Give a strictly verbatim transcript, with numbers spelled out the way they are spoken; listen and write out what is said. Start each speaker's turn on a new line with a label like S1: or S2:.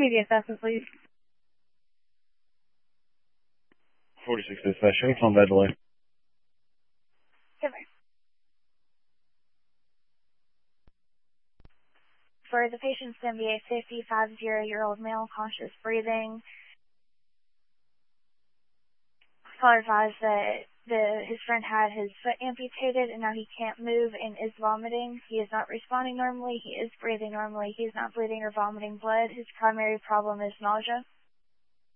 S1: media assessment, please.
S2: forty-six dispatch. Any phone bed delay?
S3: Come here. For the patient's M B A fifty-five-year-old male, conscious breathing. Caller advised that the, his friend had his foot amputated and now he can't move and is vomiting. He is not responding normally. He is breathing normally. He is not bleeding or vomiting blood. His primary problem is nausea.